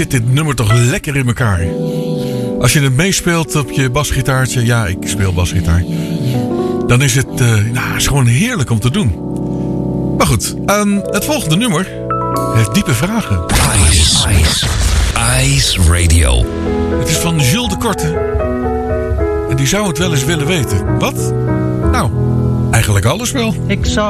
zit dit nummer toch lekker in elkaar. Als je het meespeelt op je basgitaartje. Ja, ik speel basgitaar. Dan is het is gewoon heerlijk om te doen. Maar goed, het volgende nummer heeft diepe vragen. Ice Radio. Het is van Jules de Korte. En die zou het wel eens willen weten. Wat? Nou, eigenlijk alles wel. Ik zou